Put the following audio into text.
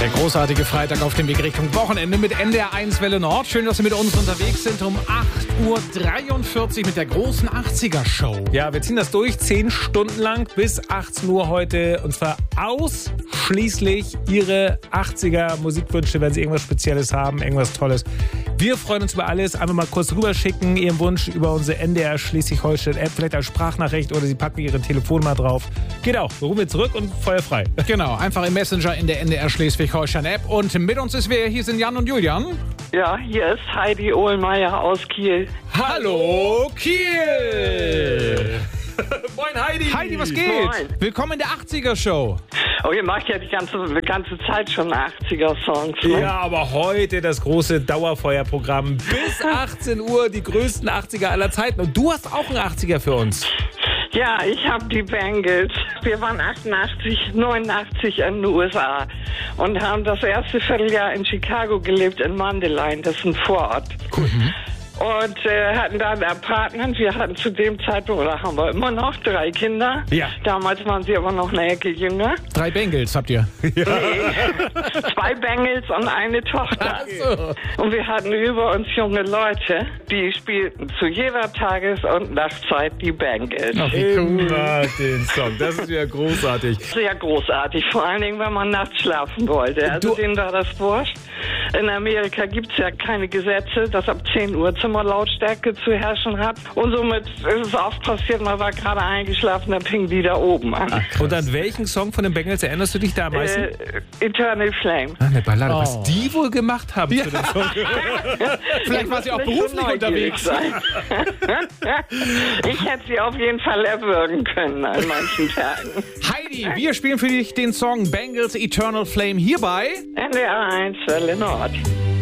Der großartige Freitag auf dem Weg Richtung Wochenende mit NDR 1 Welle Nord. Schön, dass Sie mit uns unterwegs sind um 8.43 Uhr mit der großen 80er-Show. Ja, wir ziehen das durch, 10 Stunden lang bis 18 Uhr heute. Und zwar ausschließlich Ihre 80er-Musikwünsche, wenn Sie irgendwas Spezielles haben, irgendwas Tolles. Wir freuen uns über alles. Einfach mal kurz rüberschicken, Ihren Wunsch über unsere NDR Schleswig-Holstein-App, vielleicht als Sprachnachricht oder Sie packen Ihre Telefonnummer drauf. Geht auch. Wir rufen wir zurück und feuerfrei. Genau, einfach im Messenger in der NDR Schleswig-Holstein-App. Und mit uns ist wer? Hier sind Jan und Julian. Ja, hier ist Heidi Ohlmeier aus Kiel. Hallo Kiel! Moin Heidi! Heidi, was geht? Moin. Willkommen in der 80er-Show. Oh, ihr macht ja die ganze Zeit schon 80er-Songs, ne? Ja, aber heute das große Dauerfeuerprogramm. Bis 18 Uhr die größten 80er aller Zeiten. Und du hast auch einen 80er für uns. Ja, ich habe die Bangles. Wir waren 88, 89 in den USA und haben das erste Vierteljahr in Chicago gelebt, in Mundelein. Das ist ein Vorort. Cool. Und hatten da ein Apartment. Wir hatten zu dem Zeitpunkt, oder haben wir immer noch, 3 Kinder. Ja. Damals waren sie aber noch eine Ecke jünger. 3 Bengels habt ihr. Nee, 2 Bengels und eine Tochter. Ach so. Und wir hatten über uns junge Leute, die spielten zu jeder Tages- und Nachtzeit die Bangles. Ach, wie cool. Immer den Song. Das ist ja großartig. Sehr großartig, vor allen Dingen, wenn man nachts schlafen wollte. Also denen war das wurscht. In Amerika gibt es ja keine Gesetze, dass ab 10 Uhr Zimmerlautstärke zu herrschen hat. Und somit ist es oft passiert, man war gerade eingeschlafen, dann fing die da oben an. Und an welchen Song von den Bengals erinnerst du dich da am meisten? Eternal Flame. Eine Ballade, Oh. was die wohl gemacht haben zu dem Song. Vielleicht war sie auch Nicht so beruflich neugierig unterwegs. sein. Ich hätte sie auf jeden Fall erwürgen können an manchen Tagen. Heidi, wir spielen für dich den Song Bengals Eternal Flame hierbei. NDR 1 Welle Nord.